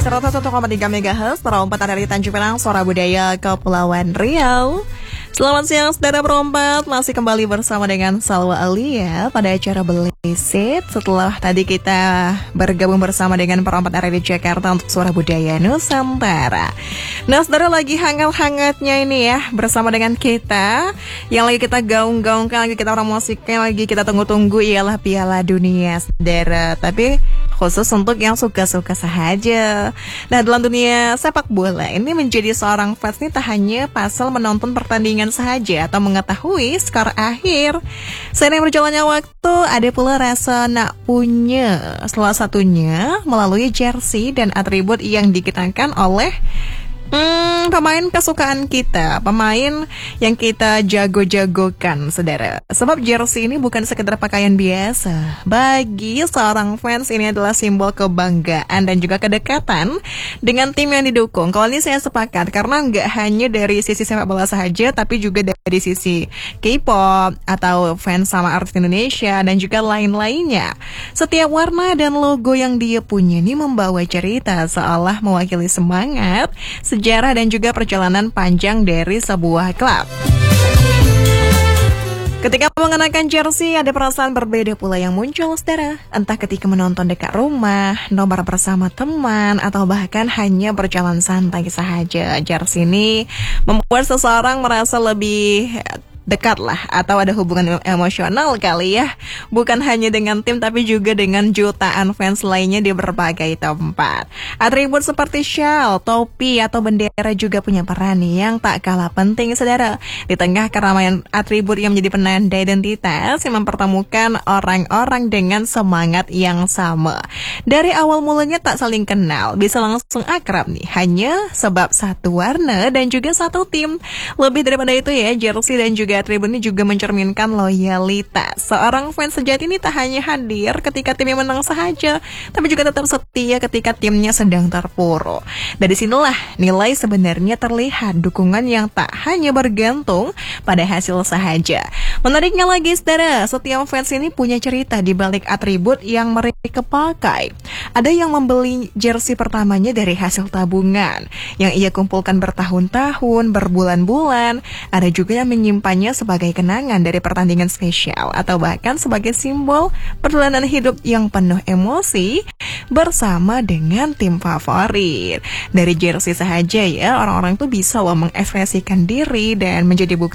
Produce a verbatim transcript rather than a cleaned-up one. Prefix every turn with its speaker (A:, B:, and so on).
A: seratus satu koma tiga megahertz, perompat dari Tanjung Pinang, Suara Budaya Kepulauan Riau. Selamat siang, saudara perompat. Masih kembali bersama dengan Salwa Alia pada acara Belisit. Setelah tadi kita bergabung bersama dengan perompat area di Jakarta untuk Suara Budaya Nusantara. Nah, saudara, lagi hangat-hangatnya ini ya bersama dengan kita. Yang lagi kita gaung-gaungkan, lagi kita promosikan, lagi kita tunggu-tunggu ialah Piala Dunia, saudara. Tapi khusus untuk yang suka-suka sahaja. Nah, dalam dunia sepak bola ini menjadi seorang fans ini tak hanya pasal menonton pertandingan sahaja atau mengetahui skor akhir. Seiring berjalannya waktu, ada pula rasa nak punya. Salah satunya melalui jersey dan atribut yang dikenakan oleh Hmm, pemain kesukaan kita, pemain yang kita jago-jagokan, saudara. Sebab jersey ini bukan sekedar pakaian biasa. Bagi seorang fans ini adalah simbol kebanggaan dan juga kedekatan dengan tim yang didukung. Kalau ini saya sepakat, karena nggak hanya dari sisi sepak bola saja, tapi juga dari sisi K-pop atau fans sama artis Indonesia dan juga lain-lainnya. Setiap warna dan logo yang dia punya ini membawa cerita seolah mewakili semangat, sejarah dan juga perjalanan panjang dari sebuah klub. Ketika mengenakan jersey, ada perasaan berbeda pula yang muncul, saudara. Entah ketika menonton dekat rumah, nobar bersama teman, atau bahkan hanya berjalan santai saja. Jersey ini membuat seseorang merasa lebih dekat lah, atau ada hubungan emosional kali ya. Bukan hanya dengan tim, tapi juga dengan jutaan fans lainnya di berbagai tempat. Atribut seperti shawl, topi, atau bendera juga punya peran yang tak kalah penting, saudara. Di tengah keramaian atribut yang menjadi penanda identitas yang mempertemukan orang-orang dengan semangat yang sama. Dari awal mulanya tak saling kenal, bisa langsung akrab nih, hanya sebab satu warna dan juga satu tim. Lebih daripada itu ya, jersey dan juga atribut ini juga mencerminkan loyalitas. Seorang fans sejati ini tak hanya hadir ketika timnya menang sahaja, tapi juga tetap setia ketika timnya sedang terpuruk. Dari sinilah nilai sebenarnya terlihat, dukungan yang tak hanya bergantung pada hasil sahaja. Menariknya lagi, saudara, setiap fans ini punya cerita di balik atribut yang mereka pakai. Ada yang membeli jersey pertamanya dari hasil tabungan yang ia kumpulkan bertahun-tahun, berbulan-bulan. Ada juga yang menyimpannya sebagai kenangan dari pertandingan spesial, atau bahkan sebagai simbol perjalanan hidup yang penuh emosi bersama dengan tim favorit. Dari jersey sahaja ya, orang-orang tuh bisa loh mengekspresikan diri dan menjadi bukti